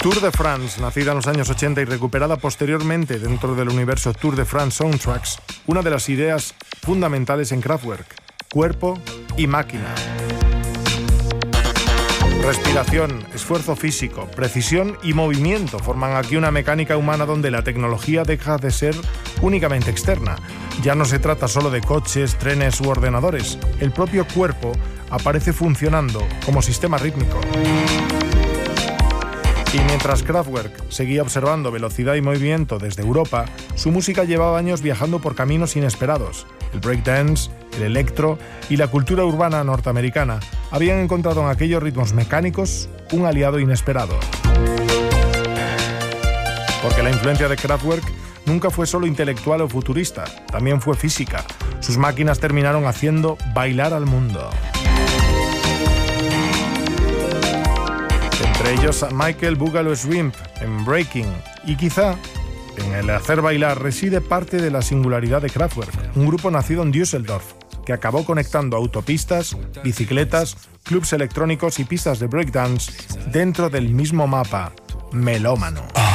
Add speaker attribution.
Speaker 1: Tour de France, nacida en los años 80 y recuperada posteriormente dentro del universo Tour de France Soundtracks, una de las ideas fundamentales en Kraftwerk: cuerpo y máquina. Respiración, esfuerzo físico, precisión y movimiento forman aquí una mecánica humana donde la tecnología deja de ser únicamente externa. Ya no se trata solo de coches, trenes u ordenadores. El propio cuerpo aparece funcionando como sistema rítmico. Y mientras Kraftwerk seguía observando velocidad y movimiento desde Europa, su música llevaba años viajando por caminos inesperados. El breakdance, el electro y la cultura urbana norteamericana habían encontrado en aquellos ritmos mecánicos un aliado inesperado. Porque la influencia de Kraftwerk nunca fue solo intelectual o futurista, también fue física. Sus máquinas terminaron haciendo bailar al mundo. Entre ellos a Michael Boogaloo Shrimp en Breaking, y quizá en el hacer bailar reside parte de la singularidad de Kraftwerk, un grupo nacido en Düsseldorf que acabó conectando autopistas, bicicletas, clubs electrónicos y pistas de breakdance dentro del mismo mapa melómano.